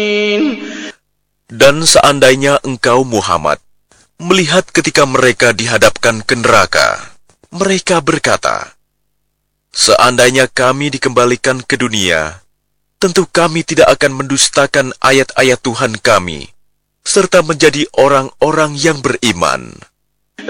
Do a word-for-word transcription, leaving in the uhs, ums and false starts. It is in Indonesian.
Dan seandainya engkau Muhammad melihat ketika mereka dihadapkan ke neraka, mereka berkata, seandainya kami dikembalikan ke dunia, tentu kami tidak akan mendustakan ayat-ayat Tuhan kami, serta menjadi orang-orang yang beriman.